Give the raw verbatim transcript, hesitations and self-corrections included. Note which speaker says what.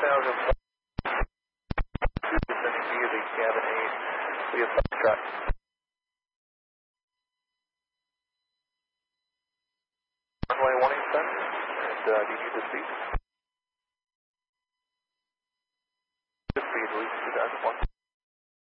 Speaker 1: thousand four, descending via the cabin eight, via Foxtrot. Runway one eight seven, and uh, do you need the speed? The speed, Louis two thousand one.